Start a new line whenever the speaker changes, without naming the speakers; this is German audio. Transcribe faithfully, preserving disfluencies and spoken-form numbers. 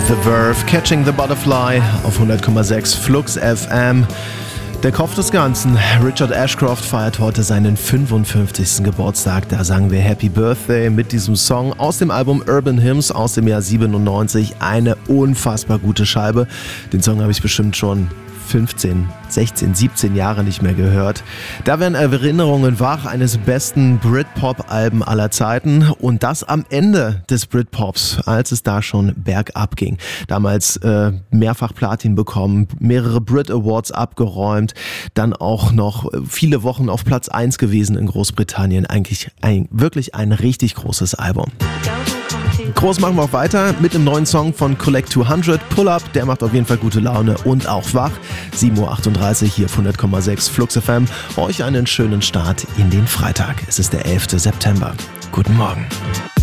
The Verve, Catching the Butterfly auf hundert Komma sechs Flux F M. Der Kopf des Ganzen, Richard Ashcroft, feiert heute seinen fünfundfünfzigsten Geburtstag. Da sagen wir Happy Birthday mit diesem Song aus dem Album Urban Hymns aus dem Jahr siebenundneunzig. Eine unfassbar gute Scheibe. Den Song habe ich bestimmt schon fünfzehn, sechzehn, siebzehn Jahre nicht mehr gehört. Da werden Erinnerungen wach eines besten Britpop-Alben aller Zeiten und das am Ende des Britpops, als es da schon bergab ging. Damals äh, mehrfach Platin bekommen, mehrere Brit Awards abgeräumt, dann auch noch viele Wochen auf Platz eins gewesen in Großbritannien. Eigentlich ein, wirklich ein richtig großes Album. Groß machen wir auch weiter mit einem neuen Song von Collect zweihundert, Pull Up, der macht auf jeden Fall gute Laune und auch wach. sieben Uhr achtunddreißig hier auf hundert Komma sechs Flux F M. Euch einen schönen Start in den Freitag. Es ist der elfter September. Guten Morgen.